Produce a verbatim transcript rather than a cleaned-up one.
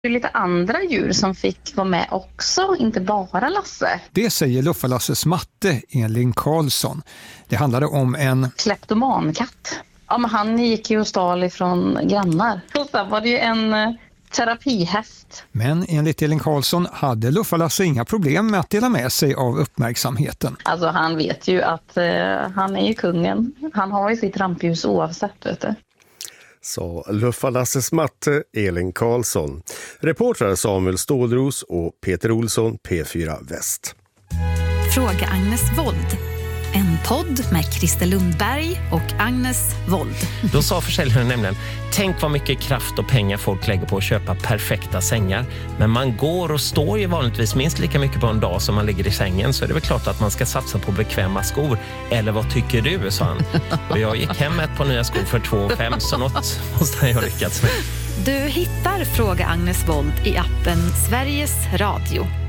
Det är lite andra djur som fick vara med också, inte bara Lasse. Det säger Luffa-Lasses matte Elin Karlsson. Det handlade om en kleptomankatt. Ja, men han gick ju och stal ifrån grannar. Och sen var det ju en eh, terapihäst. Men enligt Elin Karlsson hade Luffa-Lasse inga problem med att dela med sig av uppmärksamheten. Alltså han vet ju att eh, han är ju kungen. Han har ju sitt rampljus oavsett, vet du. Så Luffa-Lasses matte Elin Karlsson. Reportrar Samuel Stålros och Peter Olsson, P fyra Väst. Fråga Agnes Wold. En podd med Christer Lundberg och Agnes Wold. Då sa försäljaren nämligen, tänk vad mycket kraft och pengar folk lägger på att köpa perfekta sängar. Men man går och står ju vanligtvis minst lika mycket på en dag som man ligger i sängen. Så är det väl klart att man ska satsa på bekväma skor. Eller vad tycker du, sa han. Och jag gick hem med ett par nya skor för två fem, så något måste jag ha lyckats med. Du hittar Fråga Agnes Wold i appen Sveriges Radio.